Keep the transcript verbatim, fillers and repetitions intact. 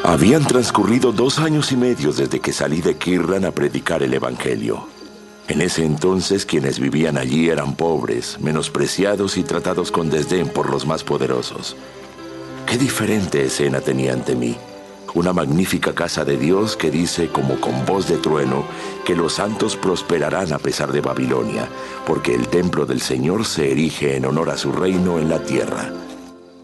Habían transcurrido dos años y medio desde que salí de Qumran a predicar el Evangelio. En ese entonces quienes vivían allí eran pobres, menospreciados y tratados con desdén por los más poderosos. Qué diferente escena tenía ante mí. Una magnífica casa de Dios que dice como con voz de trueno que los santos prosperarán a pesar de Babilonia, porque el templo del Señor se erige en honor a su reino en la tierra.